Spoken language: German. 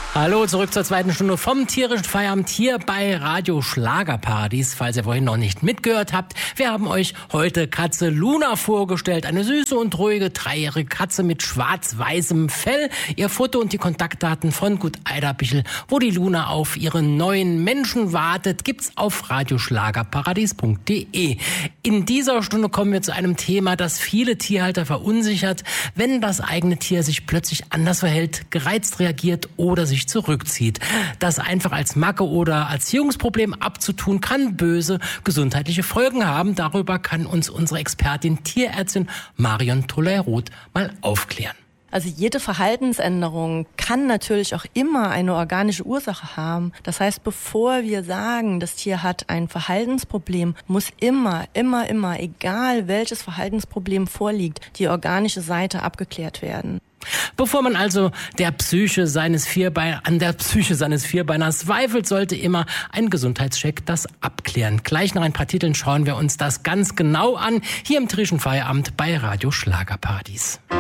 Hallo, zurück zur zweiten Stunde vom tierischen Feierabend hier bei Radio Schlagerparadies. Falls ihr vorhin noch nicht mitgehört habt, wir haben euch heute Katze Luna vorgestellt. Eine süße und ruhige 3-jährige Katze mit schwarz-weißem Fell. Ihr Foto und die Kontaktdaten von Gut Eiderbichel, wo die Luna auf ihren neuen Menschen wartet, gibt's auf radioschlagerparadies.de. In dieser Stunde kommen wir zu einem Thema, das viele Tierhalter verunsichert, wenn das eigene Tier sich plötzlich anders verhält, gereizt reagiert oder sich zurückzieht. Das einfach als Macke oder Erziehungsproblem abzutun, kann böse gesundheitliche Folgen haben. Darüber kann uns unsere Expertin Tierärztin Marion Tolleroth mal aufklären. Also jede Verhaltensänderung kann natürlich auch immer eine organische Ursache haben. Das heißt, bevor wir sagen, das Tier hat ein Verhaltensproblem, muss immer, egal welches Verhaltensproblem vorliegt, die organische Seite abgeklärt werden. Bevor man also an der Psyche seines Vierbeiners zweifelt, sollte immer ein Gesundheitscheck das abklären. Gleich nach ein paar Titeln schauen wir uns das ganz genau an, hier im tierischen Feierabend bei Radio Schlagerparadies.